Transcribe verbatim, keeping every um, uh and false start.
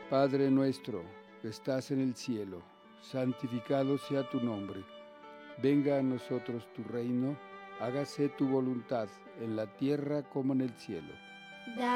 Padre nuestro, que estás en el cielo, santificado sea tu nombre. Venga a nosotros tu reino, hágase tu voluntad en la tierra como en el cielo.